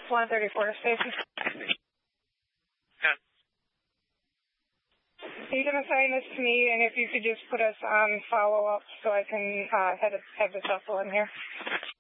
134 Stacy. Yeah. You can assign this to me, and if you could just put us on follow-up so I can have this hustle in here.